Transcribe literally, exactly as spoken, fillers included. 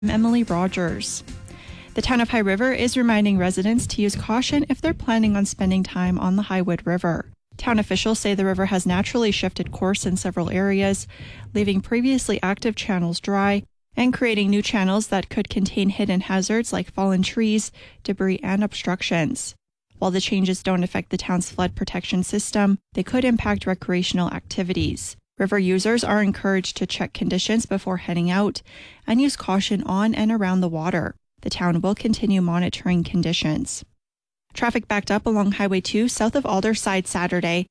I'm Emily Rogers. The town of High River is reminding residents to use caution if they're planning on spending time on the Highwood River. Town officials say the river has naturally shifted course in several areas, leaving previously active channels dry and creating new channels that could contain hidden hazards like fallen trees, debris, and obstructions. While the changes don't affect the town's flood protection system, they could impact recreational activities. River users are encouraged to check conditions before heading out and use caution on and around the water. The town will continue monitoring conditions. Traffic backed up along Highway two south of Alderside Saturday